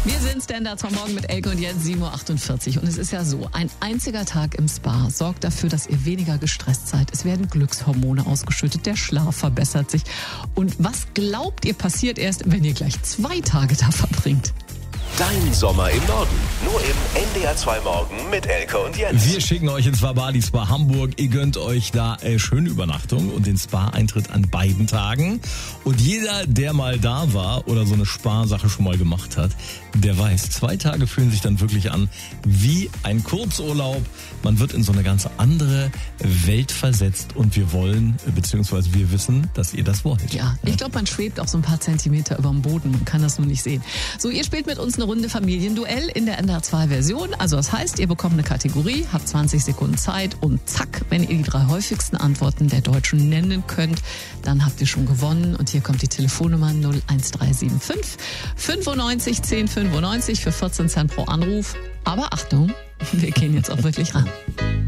Wir sind Standards vom Morgen mit Elke und Jens, 7.48 Uhr. Und es ist ja so, ein einziger Tag im Spa sorgt dafür, dass ihr weniger gestresst seid. Es werden Glückshormone ausgeschüttet, der Schlaf verbessert sich. Und was glaubt ihr passiert erst, wenn ihr gleich 2 Tage da verbringt? Dein Sommer im Norden. Nur im NDR 2 Morgen mit Elke und Jens. Wir schicken euch ins Spa Spa Hamburg. Ihr gönnt euch da schöne Übernachtung und den Spa-Eintritt an beiden Tagen. Und jeder, der mal da war oder so eine Spa-Sache schon mal gemacht hat, der weiß, 2 Tage fühlen sich dann wirklich an wie ein Kurzurlaub. Man wird in so eine ganz andere Welt versetzt und wir wollen, beziehungsweise wir wissen, dass ihr das wollt. Ja, ich glaube, man schwebt auch so ein paar Zentimeter über dem Boden. Man kann das nur nicht sehen. So, ihr spielt mit uns eine Runde Familienduell in der NDR 2 Version. Also das heißt, ihr bekommt eine Kategorie, habt 20 Sekunden Zeit und zack, wenn ihr die 3 häufigsten Antworten der Deutschen nennen könnt, dann habt ihr schon gewonnen. Und hier kommt die Telefonnummer 01375 95 10 95 für 14 Cent pro Anruf. Aber Achtung, wir gehen jetzt auch wirklich ran.